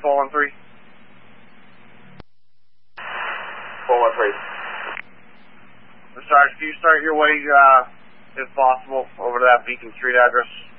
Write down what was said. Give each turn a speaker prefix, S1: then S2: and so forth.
S1: 413.
S2: 413.
S1: Sarge, can you start your way, if possible, over to that Beacon Street address?